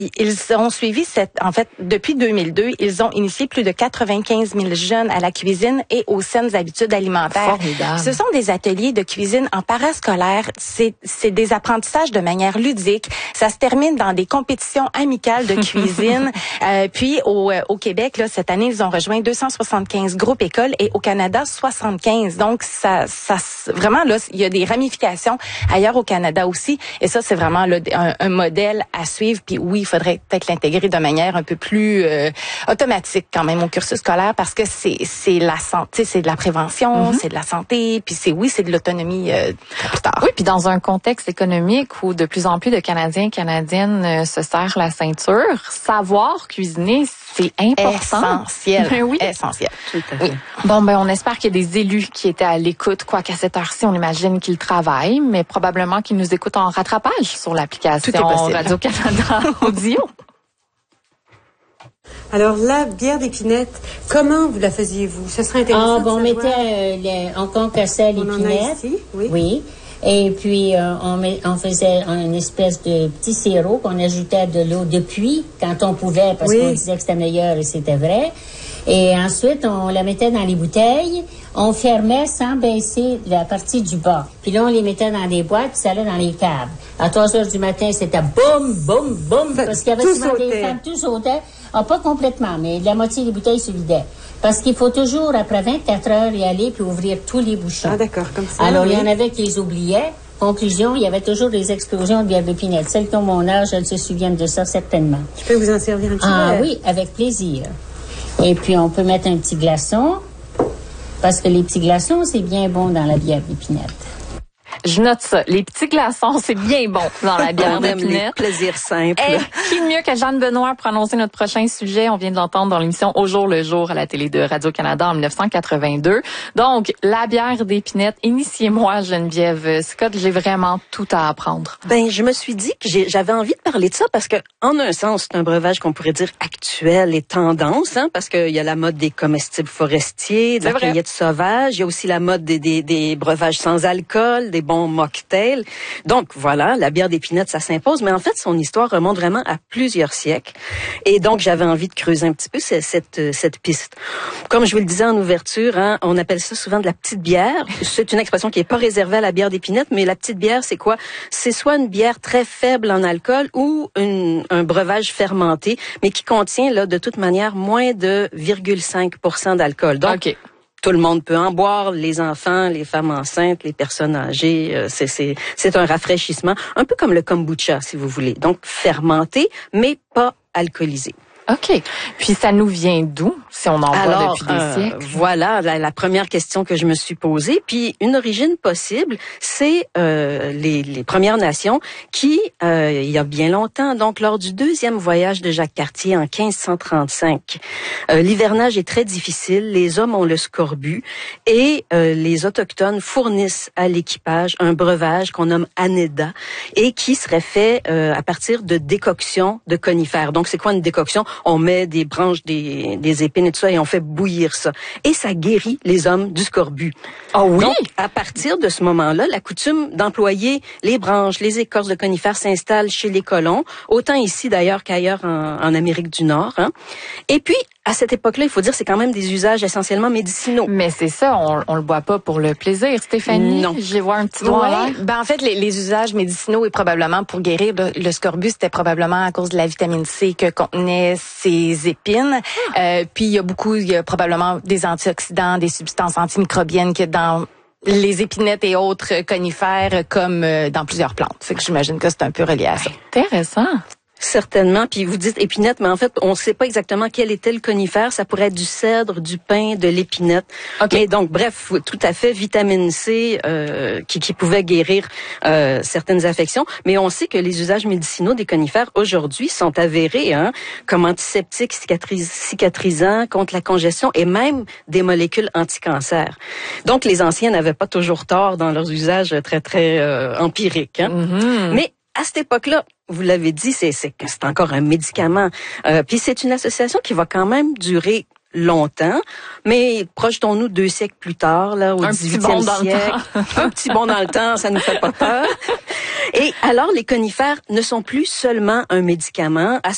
Ils ont suivi depuis 2002, ils ont initié plus de 95 000 jeunes à la cuisine et aux saines habitudes alimentaires. Formidable. Ce sont des ateliers de cuisine en parascolaire. C'est des apprentissages de manière ludique. Ça se termine dans des compétitions amicales de cuisine. Puis au Québec, là, cette année, ils ont rejoint 275 groupes écoles et au Canada, 75. Donc, ça vraiment, là, il y a des ramifications ailleurs au Canada aussi. Et ça, c'est vraiment là, un modèle à suivre. Puis oui, il faudrait peut-être l'intégrer de manière un peu plus automatique quand même au cursus scolaire parce que c'est la santé, c'est de la prévention, c'est de la santé, puis c'est de l'autonomie plus tard. Oui, puis dans un contexte économique où de plus en plus de Canadiens et Canadiennes se serrent la ceinture, savoir cuisiner, c'est important. Essentiel. Ben oui. Essentiel. Tout à fait. Oui. Bon, on espère qu'il y a des élus qui étaient à l'écoute, quoiqu'à cette heure-ci, on imagine qu'ils travaillent, mais probablement qu'ils nous écoutent en rattrapage sur l'application Radio-Canada Audio. Alors, la bière d'épinette, comment vous la faisiez-vous? Ce serait intéressant. On mettait, on concassait l'épinette. Ici, oui. Oui. Et puis, on faisait une espèce de petit sirop qu'on ajoutait de l'eau de pluie quand on pouvait, parce qu'on disait que c'était meilleur et c'était vrai. Et ensuite, on la mettait dans les bouteilles. On fermait sans baisser la partie du bas. Puis là, on les mettait dans des boîtes, puis ça allait dans les caves. À 3 heures du matin, c'était boum, boum, boum, parce qu'il y avait souvent des femmes, tout sautait. Ah, pas complètement, mais la moitié des bouteilles se vidaient. Parce qu'il faut toujours, après 24 heures, y aller puis ouvrir tous les bouchons. Ah, d'accord, comme ça. Alors, il y en avait qui les oubliaient. Conclusion, il y avait toujours des explosions de bière d'épinette. Celles qui ont mon âge, elles se souviennent de ça, certainement. Je peux vous en servir un petit peu? Ah oui, avec plaisir. Et puis, on peut mettre un petit glaçon, parce que les petits glaçons, c'est bien bon dans la bière d'épinette. Je note ça. Les petits glaçons, c'est bien bon dans la bière On aime d'épinette. les plaisirs simples. Et qui de mieux que Jeanne Benoît pour annoncer notre prochain sujet? On vient de l'entendre dans l'émission Au jour le jour à la télé de Radio-Canada en 1982. Donc, la bière d'épinette. Initiez-moi, Geneviève Scott. J'ai vraiment tout à apprendre. Ben, je me suis dit que j'avais envie de parler de ça parce que, en un sens, c'est un breuvage qu'on pourrait dire actuel et tendance, hein, parce qu'il y a la mode des comestibles forestiers, de la cueillette sauvage. Il y a aussi la mode des breuvages sans alcool, des bons mocktails. Donc, voilà, la bière d'épinette, ça s'impose. Mais en fait, son histoire remonte vraiment à plusieurs siècles. Et donc, j'avais envie de creuser un petit peu cette piste. Comme je vous le disais en ouverture, hein, on appelle ça souvent de la petite bière. C'est une expression qui est pas réservée à la bière d'épinette, mais la petite bière, c'est quoi? C'est soit une bière très faible en alcool ou un breuvage fermenté, mais qui contient, là, de toute manière, moins de 0,5% d'alcool. Donc, tout le monde peut en boire, les enfants, les femmes enceintes, les personnes âgées. C'est un rafraîchissement, un peu comme le kombucha, si vous voulez. Donc, fermenté, mais pas alcoolisé. OK. Puis ça nous vient d'où, si on en boit depuis des siècles? Voilà la première question que je me suis posée. Puis une origine possible, c'est les Premières Nations qui, il y a bien longtemps, donc lors du deuxième voyage de Jacques Cartier en 1535, l'hivernage est très difficile, les hommes ont le scorbut et les Autochtones fournissent à l'équipage un breuvage qu'on nomme Anéda et qui serait fait à partir de décoctions de conifères. Donc c'est quoi une décoction? On met des branches, des épines et tout ça et on fait bouillir ça. Et ça guérit les hommes du scorbut. Ah oui? Donc, à partir de ce moment-là, la coutume d'employer les branches, les écorces de conifères s'installe chez les colons, autant ici d'ailleurs qu'ailleurs en Amérique du Nord. Hein. Et puis, à cette époque-là, il faut dire, c'est quand même des usages essentiellement médicinaux. Mais c'est ça, on le boit pas pour le plaisir. Stéphanie, non. Je vais voir un petit doigt. Ben en fait, les usages médicinaux et probablement pour guérir le scorbut, c'était probablement à cause de la vitamine C que contenaient ces épines. Puis il y a probablement des antioxydants, des substances antimicrobiennes que dans les épinettes et autres conifères comme dans plusieurs plantes. Fait que j'imagine que c'est un peu relié à ça. Intéressant. Certainement. Puis vous dites épinette, mais en fait, on ne sait pas exactement quel était le conifère. Ça pourrait être du cèdre, du pin, de l'épinette. Okay. Mais donc, bref, tout à fait, vitamine C qui pouvait guérir certaines affections. Mais on sait que les usages médicinaux des conifères aujourd'hui sont avérés comme antiseptiques, cicatrisants, contre la congestion et même des molécules anti-cancer. Donc, les anciens n'avaient pas toujours tort dans leurs usages très, très empiriques. Hein? Mm-hmm. Mais à cette époque-là, vous l'avez dit, c'est encore un médicament. Puis c'est une association qui va quand même durer longtemps, mais projetons-nous 2 siècles plus tard, là, au 18e siècle. Un petit bond dans le temps, ça nous fait pas peur. Et alors, les conifères ne sont plus seulement un médicament. À